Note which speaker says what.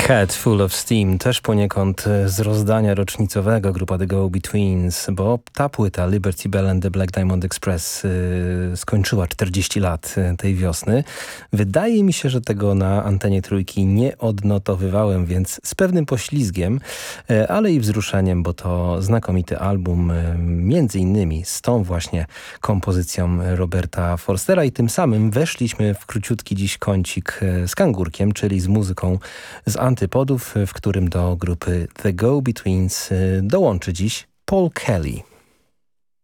Speaker 1: Head Full of Steam, też poniekąd z rozdania rocznicowego grupa The Go-Betweens, bo ta płyta Liberty Bell and the Black Diamond Express skończyła 40 lat tej wiosny. Wydaje mi się, że tego na antenie Trójki nie odnotowywałem, więc z pewnym poślizgiem, ale i wzruszeniem, bo to znakomity album, między innymi z tą właśnie kompozycją Roberta Forstera i tym samym weszliśmy w króciutki dziś kącik z kangurkiem, czyli z muzyką z Antypodów, w którym do grupy The Go-Betweens dołączy dziś Paul Kelly.